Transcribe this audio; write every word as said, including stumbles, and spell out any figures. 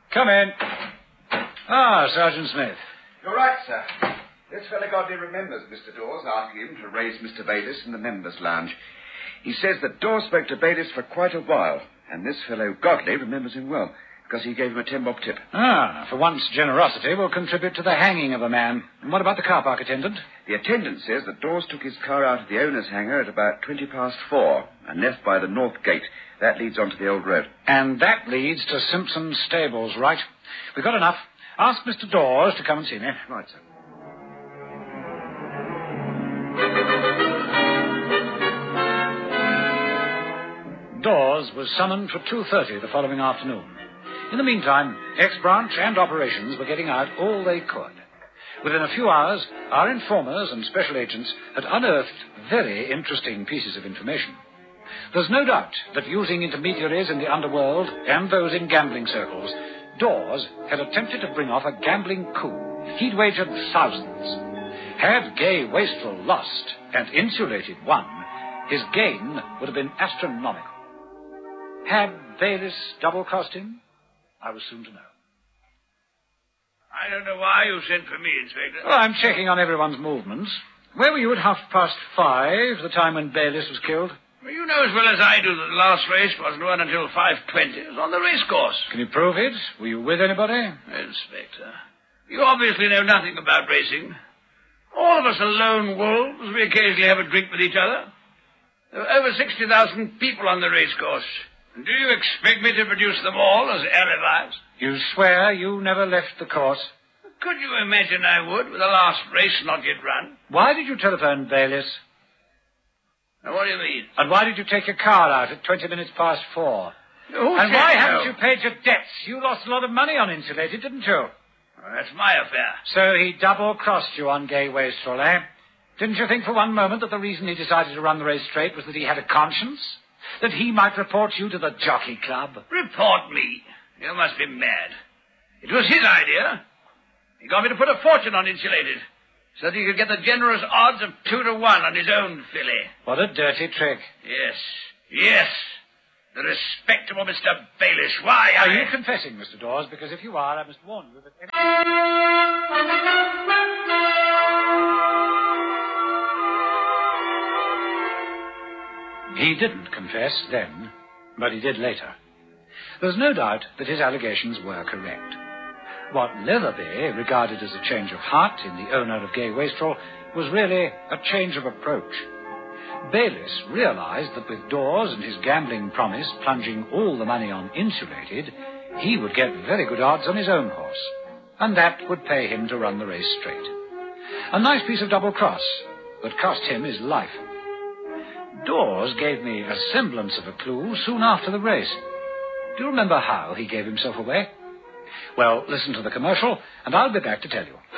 Come in. Ah, Sergeant Smith. You're right, sir. This fellow Godley remembers Mister Dawes asking him to raise Mister Bayliss in the members' lounge. He says that Dawes spoke to Bayliss for quite a while, and this fellow Godley remembers him well, because he gave him a ten bob tip. Ah, for once generosity will contribute to the hanging of a man. And what about the car park attendant? The attendant says that Dawes took his car out of the owner's hangar at about twenty past four and left by the north gate. That leads onto the old road. And that leads to Simpson's stables, right? We've got enough. Ask Mister Dawes to come and see me. Right, sir. Dawes was summoned for two thirty the following afternoon. In the meantime, X-Branch and operations were getting out all they could. Within a few hours, our informers and special agents had unearthed very interesting pieces of information. There's no doubt that using intermediaries in the underworld and those in gambling circles, Dawes had attempted to bring off a gambling coup. He'd wagered thousands. Had Gay Wastrel lost and Insulated won, his gain would have been astronomical. Had Bayliss double-crossed him? I was soon to know. I don't know why you sent for me, Inspector. Well, I'm checking on everyone's movements. Where were you at half past five, the time when Bayliss was killed? Well, you know as well as I do that the last race wasn't run until five twenty. It was on the racecourse. Can you prove it? Were you with anybody? Inspector, you obviously know nothing about racing. All of us are lone wolves. We occasionally have a drink with each other. There were over sixty thousand people on the racecourse. And do you expect me to produce them all as alibis? You swear you never left the course? Could you imagine I would, with the last race not yet run? Why did you telephone Bayliss? Now, what do you mean? And why did you take your car out at twenty minutes past four? Who and why so? haven't you paid your debts? You lost a lot of money on Insulated, didn't you? Well, that's my affair. So he double-crossed you on Gay Wastrel, eh? Didn't you think for one moment that the reason he decided to run the race straight was that he had a conscience? That he might report you to the Jockey Club? Report me? You must be mad. It was his idea. He got me to put a fortune on Insulated, so that he could get the generous odds of two to one on his own filly. What a dirty trick. Yes, yes. The respectable Mister Bayliss. Why, Are I... you confessing, Mister Dawes? Because if you are, I must warn you that... He didn't confess then, but he did later. There's no doubt that his allegations were correct. What Leatherby regarded as a change of heart in the owner of Gay Wastrel was really a change of approach. Bayliss realized that with Dawes and his gambling promise plunging all the money on Insulated, he would get very good odds on his own horse, and that would pay him to run the race straight. A nice piece of double cross that cost him his life. Dawes gave me a semblance of a clue soon after the race. Do you remember how he gave himself away? Well, listen to the commercial, and I'll be back to tell you.